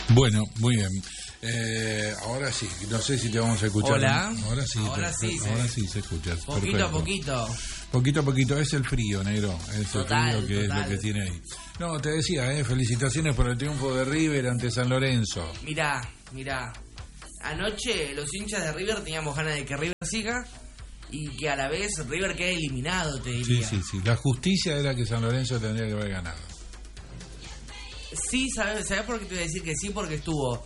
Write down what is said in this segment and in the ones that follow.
Bueno, muy bien. Ahora sí, no sé si te vamos a escuchar. Hola. Ahora sí, ahora sí se escucha. Poquito Perfecto. a poquito. Poquito a poquito, es el frío, negro. Es Total, el frío que total. es lo que tiene ahí. No, te decía, felicitaciones por el triunfo de River ante San Lorenzo. Mirá. Anoche los hinchas de River teníamos ganas de que River siga y que a la vez River quede eliminado, te diría. Sí. La justicia era que San Lorenzo tendría que haber ganado. Sí, ¿sabes por qué te voy a decir que sí? Porque estuvo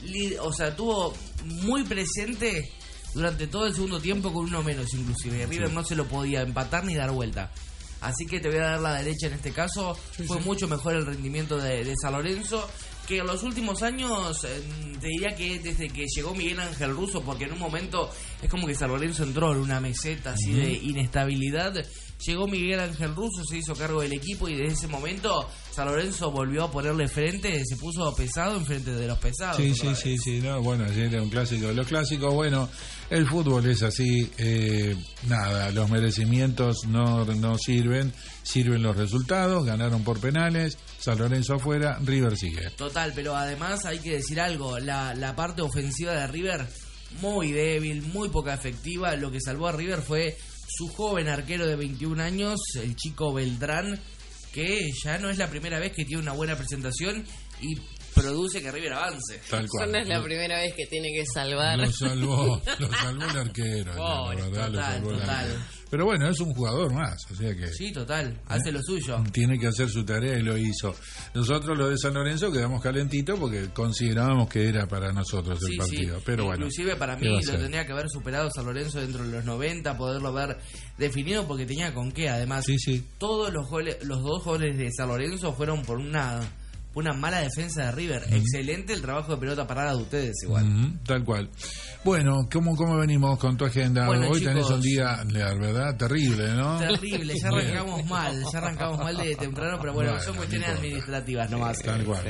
muy presente durante todo el segundo tiempo con uno menos inclusive. River no se lo podía empatar ni dar vuelta. Así que te voy a dar la derecha en este caso. Fue mucho mejor el rendimiento de San Lorenzo, que en los últimos años te diría que desde que llegó Miguel Ángel Russo, porque en un momento es como que San Lorenzo entró en una meseta así de inestabilidad. Llegó Miguel Ángel Russo, se hizo cargo del equipo y desde ese momento San Lorenzo volvió a ponerle frente, se puso pesado en frente de los pesados. Sí. No, bueno, ayer era un clásico de los clásicos. Bueno, el fútbol es así. Nada, los merecimientos no sirven los resultados. Ganaron por penales, San Lorenzo afuera, River sigue. Total, pero además hay que decir algo, la parte ofensiva de River muy débil, muy poca efectiva. Lo que salvó a River fue su joven arquero de 21 años, el chico Beltrán, que ya no es la primera vez que tiene una buena presentación y produce que River avance. Tal cual. No es la primera vez que tiene que salvar. Lo salvó el arquero. Pobre, la verdad, total, lo salvó el total. arquero. Pero bueno, es un jugador más, o sea que... Sí, total, hace lo suyo. Tiene que hacer su tarea y lo hizo. Nosotros, lo de San Lorenzo, quedamos calentitos porque considerábamos que era para nosotros el partido. Pero bueno, inclusive para mí lo tendría que haber superado San Lorenzo dentro de los 90, poderlo haber definido porque tenía con qué. Además, todos los dos goles de San Lorenzo fueron por una mala defensa de River. Excelente el trabajo de pelota parada de ustedes igual. Tal cual. Bueno, ¿cómo venimos con tu agenda? Bueno, hoy chicos, tenés un día, la verdad, terrible, ¿no? Terrible, ya arrancamos mal de temprano, pero bueno, son cuestiones administrativas nomás. Tal cual.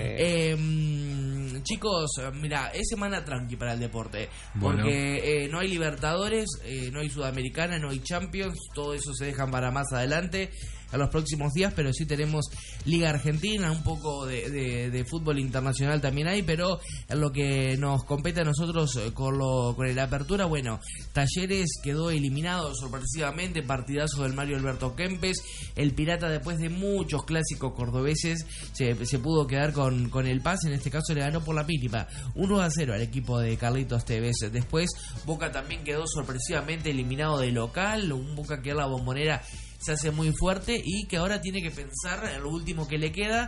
Chicos, mira, es semana tranqui para el deporte, porque no hay Libertadores, no hay Sudamericana, no hay Champions, todo eso se dejan para más adelante, a los próximos días, pero sí tenemos Liga Argentina, un poco de fútbol internacional también hay, pero en lo que nos compete a nosotros con el Apertura, bueno, Talleres quedó eliminado sorpresivamente, partidazo del Mario Alberto Kempes, el Pirata después de muchos clásicos cordobeses se pudo quedar con el pase, en este caso le ganó por la mínima, 1-0 al equipo de Carlitos Tevez. Después Boca también quedó sorpresivamente eliminado de local, un Boca que en la Bombonera se hace muy fuerte y que ahora tiene que pensar en lo último que le queda.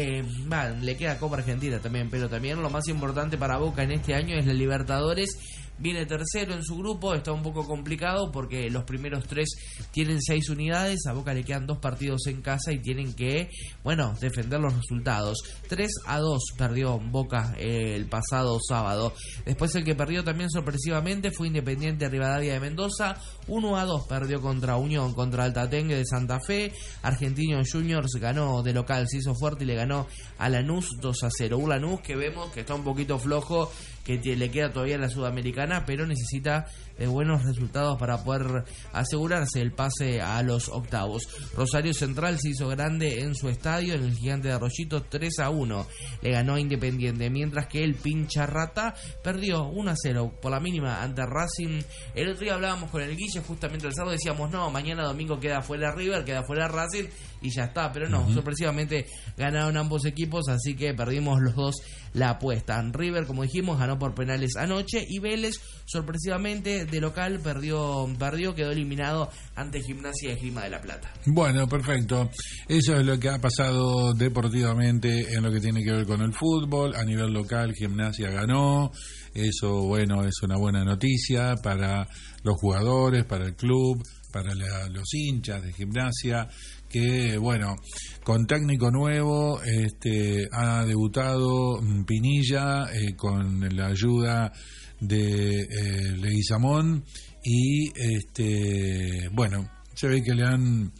Le queda Copa Argentina también, pero también lo más importante para Boca en este año es la Libertadores. Viene tercero en su grupo, está un poco complicado porque los primeros 3 tienen 6 unidades, a Boca le quedan 2 partidos en casa y tienen que, defender los resultados. 3-2 perdió Boca el pasado sábado. Después el que perdió también sorpresivamente fue Independiente Rivadavia de Mendoza, 1-2 perdió contra Unión, contra Altatengue de Santa Fe. Argentinos Juniors ganó de local, se hizo fuerte y le ganó a Lanús 2-0. Un Lanús que vemos que está un poquito flojo, que le queda todavía la Sudamericana, pero necesita buenos resultados para poder asegurarse el pase a los octavos. Rosario Central se hizo grande en su estadio, en el Gigante de Arroyito, 3-1 le ganó a Independiente, mientras que el Pincharrata perdió 1-0 por la mínima ante Racing. El otro día hablábamos con el Guille, justamente el sábado decíamos, mañana domingo queda fuera River, queda fuera Racing y ya está, pero no, sorpresivamente ganaron ambos equipos, así que perdimos los dos la apuesta. River, como dijimos, ganó por penales anoche y Vélez sorpresivamente de local perdió, quedó eliminado ante Gimnasia de Esgrima de La Plata. Bueno, perfecto. Eso es lo que ha pasado deportivamente en lo que tiene que ver con el fútbol. A nivel local, Gimnasia ganó. Eso, es una buena noticia para los jugadores, para el club, para los hinchas de Gimnasia, que, con técnico nuevo, ha debutado Pinilla con la ayuda de Leguizamón y se ve que le han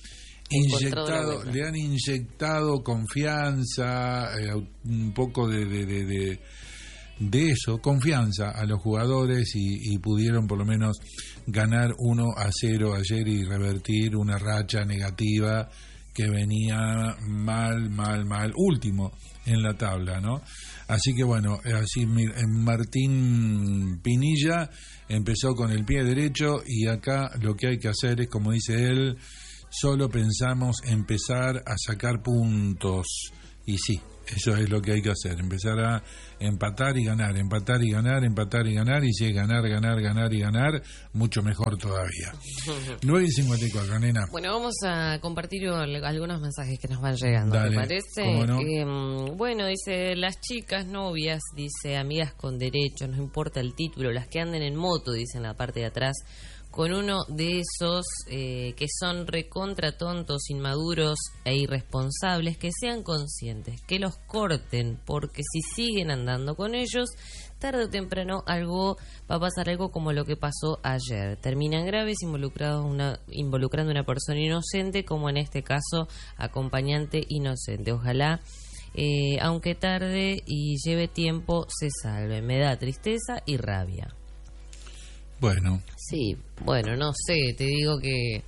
inyectado confianza, un poco de eso, confianza a los jugadores y pudieron por lo menos ganar 1-0 ayer y revertir una racha negativa que venía mal, último en la tabla, ¿no? Así que bueno, así Martín Pinilla empezó con el pie derecho y acá lo que hay que hacer es, como dice él, solo pensamos empezar a sacar puntos. Y sí, eso es lo que hay que hacer, empezar a empatar y ganar, empatar y ganar, empatar y ganar, y si es ganar y ganar, mucho mejor todavía. 9:54, nena. Bueno, vamos a compartir algunos mensajes que nos van llegando, Dale, ¿te parece? ¿cómo no? Bueno, dice, las chicas novias, dice, amigas con derechos, no importa el título, las que anden en moto, dice en la parte de atrás, con uno de esos que son recontra tontos, inmaduros e irresponsables, que sean conscientes, que los corten, porque si siguen andando con ellos, tarde o temprano va a pasar algo como lo que pasó ayer. Terminan graves involucrando a una persona inocente, como en este caso, acompañante inocente. Ojalá, aunque tarde y lleve tiempo, se salve. Me da tristeza y rabia. Bueno. Sí, bueno, no sé, te digo que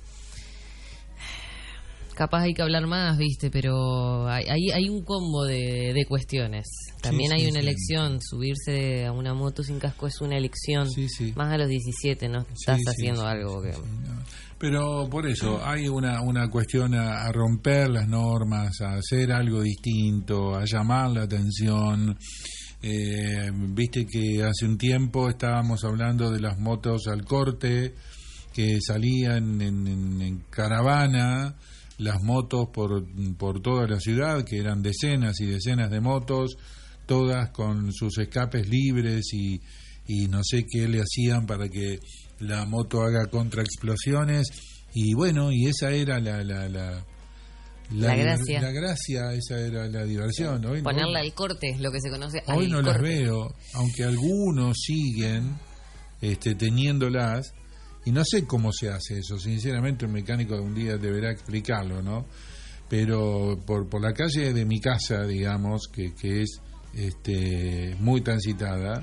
capaz hay que hablar más, viste, pero hay un combo de cuestiones. También hay una elección, subirse a una moto sin casco es una elección, más a los 17, no estás haciendo algo que... No. Pero por eso hay una cuestión a romper las normas, a hacer algo distinto, a llamar la atención. Viste que hace un tiempo estábamos hablando de las motos al corte que salían en caravana, las motos por toda la ciudad, que eran decenas y decenas de motos, todas con sus escapes libres y no sé qué le hacían para que la moto haga contraexplosiones, y bueno, y esa era la gracia. La gracia, esa era la diversión. Hoy ponerla al corte es lo que se conoce al hoy no corte. Las veo, aunque algunos siguen teniéndolas, y no sé cómo se hace eso, sinceramente un mecánico un día deberá explicarlo, ¿no? Pero por la calle de mi casa, digamos, que es muy transitada,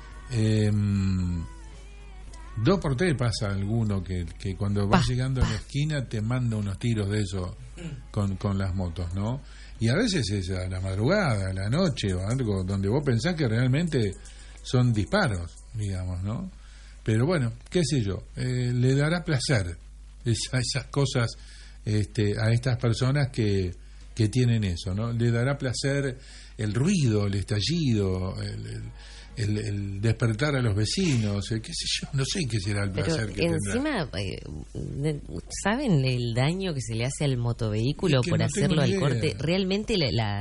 2 por 3 pasa alguno que cuando va llegando a la esquina te manda unos tiros de eso con las motos, ¿no? Y a veces es a la madrugada, a la noche o algo donde vos pensás que realmente son disparos, digamos, ¿no? Pero bueno, qué sé yo, le dará placer esas cosas a estas personas que tienen eso, ¿no? Le dará placer el ruido, el estallido, el despertar a los vecinos, qué sé yo, no sé qué será el placer que encima, tendrá. ¿Saben el daño que se le hace al motovehículo por no hacerlo al corte? Realmente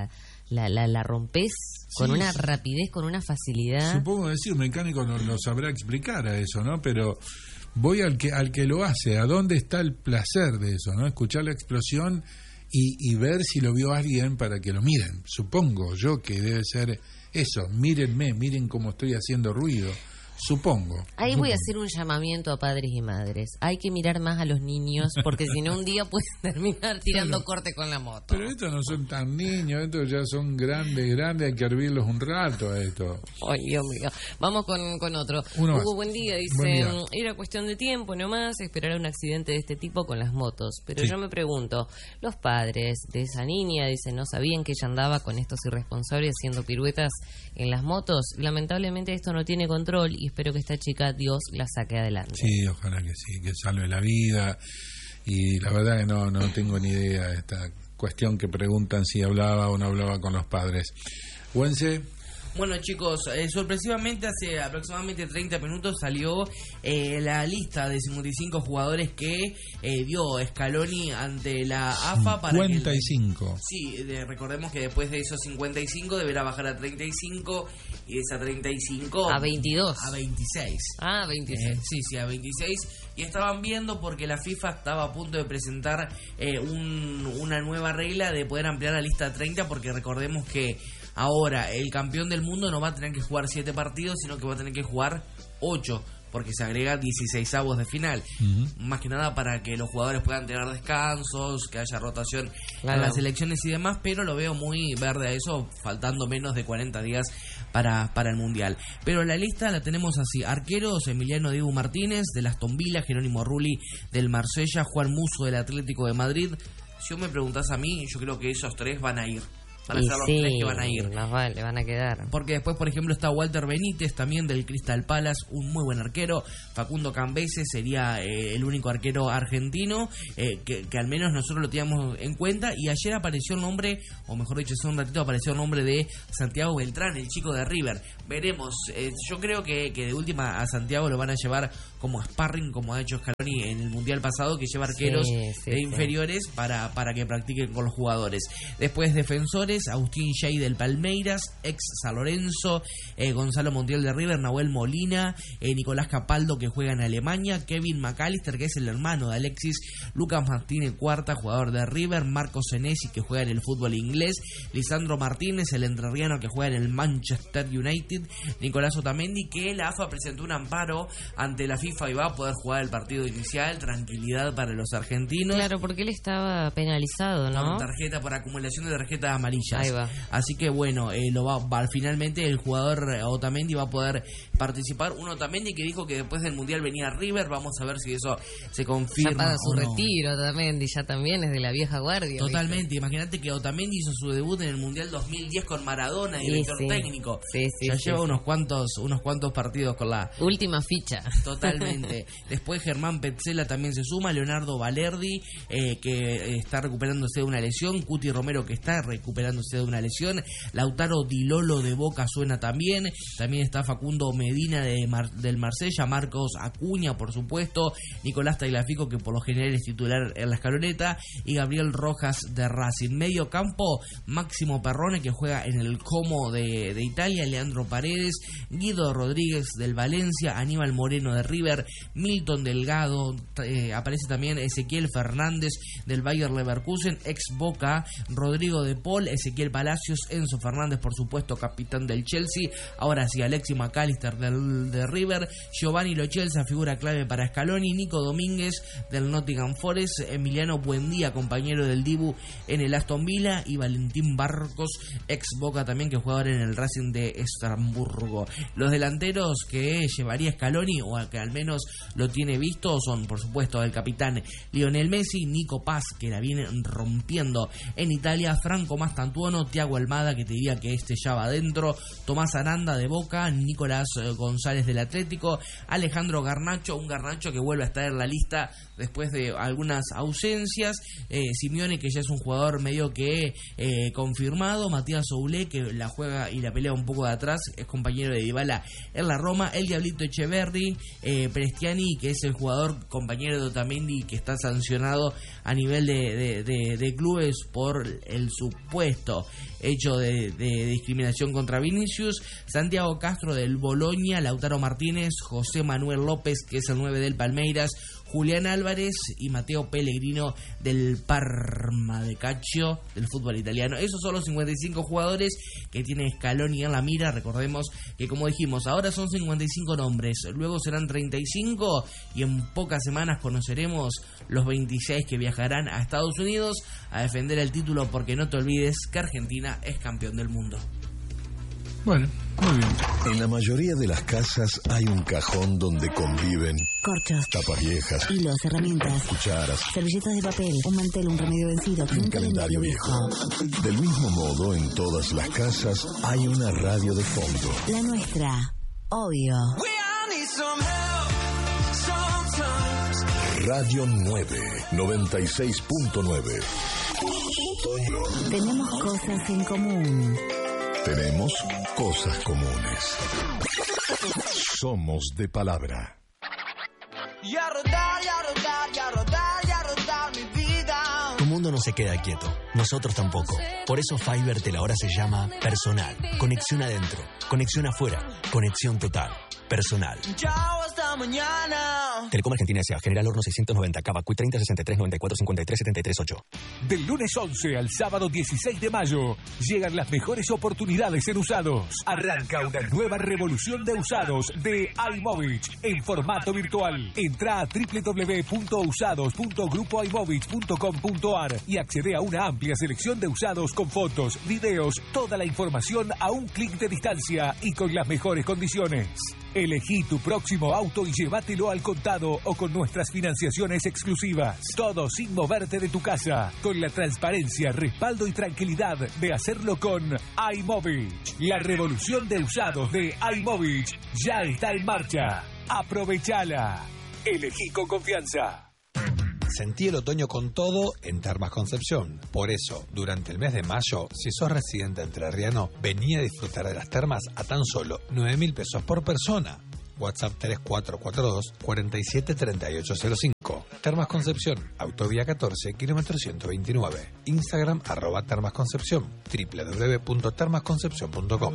la rompes con una rapidez, con una facilidad. Supongo decir, un mecánico no sabrá explicar a eso, ¿no? Pero voy al que lo hace, ¿a dónde está el placer de eso, no? Escuchar la explosión y ver si lo vio alguien para que lo miren. Supongo yo que debe ser eso, mírenme, miren cómo estoy haciendo ruido. Supongo. Ahí voy a hacer un llamamiento a padres y madres. Hay que mirar más a los niños, porque si no un día pueden terminar tirando corte con la moto. Pero estos no son tan niños, estos ya son grandes, hay que hervirlos un rato a esto. Ay, Dios mío. Vamos con otro. Hugo, buen día, dice, buen día. Era cuestión de tiempo nomás esperar un accidente de este tipo con las motos. Pero yo me pregunto, los padres de esa niña, dice, no sabían que ella andaba con estos irresponsables haciendo piruetas en las motos. Lamentablemente esto no tiene control y espero que esta chica, Dios, la saque adelante. Sí, ojalá que sí, que salve la vida. Y la verdad que no tengo ni idea de esta cuestión que preguntan si hablaba o no hablaba con los padres. Güense. Bueno, chicos, sorpresivamente hace aproximadamente 30 minutos salió la lista de 55 jugadores que dio Scaloni ante la AFA para 55. Recordemos que después de esos 55 deberá bajar a 35 y de esa 35 a 22. A 26. Ah, 26. Sí, a 26. Y estaban viendo porque la FIFA estaba a punto de presentar una nueva regla de poder ampliar la lista a 30, porque recordemos que ahora el campeón del mundo no va a tener que jugar 7 partidos, sino que va a tener que jugar 8, porque se agrega 16avos de final. Más que nada para que los jugadores puedan tener descansos, que haya rotación en las selecciones y demás, pero lo veo muy verde a eso, faltando menos de 40 días para el Mundial. Pero la lista la tenemos así: arqueros, Emiliano Dibu Martínez del Aston Villa, Jerónimo Rulli del Marsella, Juan Musso del Atlético de Madrid, Si vos me preguntás a mí, yo creo que esos 3 van a ir. Van a ser los 3 que van a ir. Más vale, van a quedar. Porque después, por ejemplo, está Walter Benítez, también del Crystal Palace, un muy buen arquero. Facundo Cambese sería el único arquero argentino que al menos nosotros lo teníamos en cuenta. Y ayer apareció el nombre, o mejor dicho, hace un ratito apareció el nombre de Santiago Beltrán, el chico de River. Veremos. Yo creo que de última a Santiago lo van a llevar como sparring, como ha hecho Scaloni en el Mundial pasado, que lleva arqueros inferiores para que practiquen con los jugadores. Después, defensores, Agustín Jay del Palmeiras, ex San Lorenzo, Gonzalo Montiel de River, Nahuel Molina, Nicolás Capaldo, que juega en Alemania, Kevin McAllister, que es el hermano de Alexis, Lucas Martínez Cuarta, jugador de River, Marco Senesi, que juega en el fútbol inglés, Lisandro Martínez, el entrerriano, que juega en el Manchester United, Nicolás Otamendi, que la AFA presentó un amparo ante la FIFA y va a poder jugar el partido inicial. Tranquilidad para los argentinos. Claro, porque él estaba penalizado, ¿no? Por acumulación de tarjetas amarillas. Ahí va. Así que bueno, finalmente el jugador Otamendi va a poder participar. Un Otamendi que dijo que después del Mundial venía a River. Vamos a ver si eso se confirma. Ya para su retiro Otamendi, ya también es de la vieja guardia. Totalmente. Imagínate que Otamendi hizo su debut en el Mundial 2010 con Maradona, director técnico. Ya lleva unos cuantos partidos con la última ficha. Totalmente. Después Germán Petzela también se suma, Leonardo Valerdi, que está recuperándose de una lesión, Cuti Romero, que está recuperándose de una lesión, Lautaro Di Lolo de Boca suena también está Facundo Medina del Marsella, Marcos Acuña, por supuesto, Nicolás Tagliafico, que por lo general es titular en la escaloneta, y Gabriel Rojas de Racing. Medio campo, Máximo Perrone, que juega en el Como de Italia, Leandro Paredes, Guido Rodríguez del Valencia, Aníbal Moreno de River, Milton Delgado, aparece también Ezequiel Fernández del Bayer Leverkusen, ex Boca, Rodrigo de Paul, Ezequiel Palacios, Enzo Fernández, por supuesto, capitán del Chelsea, ahora sí Alexis McAllister de River, Giovanni Lo Celso, figura clave para Scaloni, Nico Domínguez del Nottingham Forest, Emiliano Buendía, compañero del Dibu en el Aston Villa, y Valentín Barcos, ex Boca también, que juega ahora en el Racing de Estrasburgo. Los delanteros que llevaría Scaloni, o que al menos lo tiene visto, son por supuesto el capitán Lionel Messi, Nico Paz, que la viene rompiendo en Italia, Franco Mastantuono, Thiago Almada, que te diría que ya va adentro, Tomás Aranda de Boca, Nicolás González del Atlético, Alejandro Garnacho, un Garnacho que vuelve a estar en la lista después de algunas ausencias, Simeone, que ya es un jugador medio que confirmado, Matías Soulé, que la juega y la pelea un poco de atrás, es compañero de Dybala en la Roma, el Diablito Echeverri, Prestiani, que es el jugador compañero de Otamendi, que está sancionado a nivel de clubes por el supuesto hecho de discriminación contra Vinicius, Santiago Castro del Boloña, Lautaro Martínez, José Manuel López, que es el 9 del Palmeiras, Julián Álvarez y Mateo Pellegrino del Parma de Calcio del fútbol italiano. Esos son los 55 jugadores que tiene Scaloni en la mira. Recordemos que, como dijimos, ahora son 55 nombres, luego serán 35 y en pocas semanas conoceremos los 26 que viajarán a Estados Unidos a defender el título, porque no te olvides que Argentina es campeón del mundo. Bueno, muy bien. En la mayoría de las casas hay un cajón donde conviven corchos, tapas viejas, hilos, herramientas, cucharas, servilletas de papel, un mantel, un remedio vencido, un calendario viejo. Del mismo modo, en todas las casas hay una radio de fondo. La nuestra, obvio. Radio 9, 96.9. Tenemos cosas en común. Tenemos cosas comunes. Somos de palabra. Y a rodar, y a rodar, y a rodar, y a rodar mi vida. Tu mundo no se queda quieto, nosotros tampoco. Por eso Fivertel ahora se llama Personal. Conexión adentro, conexión afuera, conexión total. Personal. Chao, hasta mañana. Telecom Argentina S.A. General Horno 690, Cavacuy 30 63 94 53 73 8. Del lunes 11 al sábado 16 de mayo llegan las mejores oportunidades en usados. Arranca una nueva revolución de usados de iMovich en formato virtual. Entra a www.usados.grupoimovich.com.ar y accede a una amplia selección de usados con fotos, videos, toda la información a un clic de distancia y con las mejores condiciones. Elegí tu próximo auto y llévatelo al contado o con nuestras financiaciones exclusivas. Todo sin moverte de tu casa. Con la transparencia, respaldo y tranquilidad de hacerlo con iMovich. La revolución de usados de iMovich ya está en marcha. Aprovechala. Elegí con confianza. Sentí el otoño con todo en Termas Concepción. Por eso, durante el mes de mayo, si sos residente entrerriano, vení a disfrutar de las termas a tan solo 9.000 pesos por persona. WhatsApp 3442-473805. Termas Concepción, Autovía 14, kilómetro 129. Instagram @termasconcepción, www.termasconcepción.com.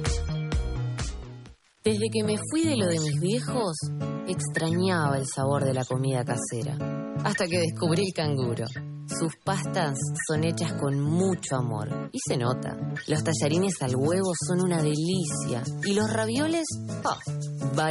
Desde que me fui de lo de mis viejos, extrañaba el sabor de la comida casera. Hasta que descubrí el Canguro. Sus pastas son hechas con mucho amor. Y se nota. Los tallarines al huevo son una delicia. Y los ravioles,